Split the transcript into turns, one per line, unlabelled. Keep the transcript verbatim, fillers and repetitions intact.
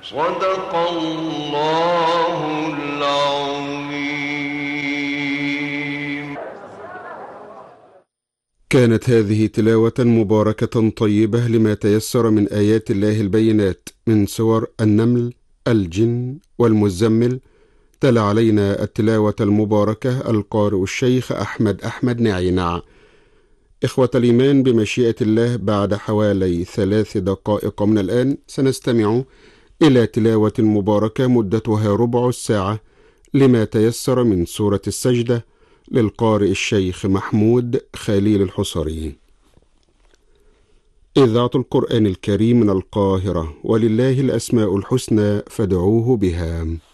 صدق الله العظيم.
كانت هذه تلاوة مباركة طيبة لما تيسر من آيات الله البينات من سور النمل، الجن والمزمل. تلا علينا التلاوة المباركة القارئ الشيخ أحمد أحمد نعينع. إخوة الإيمان، بمشيئة الله بعد حوالي ثلاث دقائق من الآن سنستمع إلى تلاوة مباركة مدتها ربع الساعة لما تيسر من سورة السجدة للقارئ الشيخ محمود خليل الحصري. إذاعة القرآن الكريم من القاهرة، ولله الأسماء الحسنى فادعوه بها.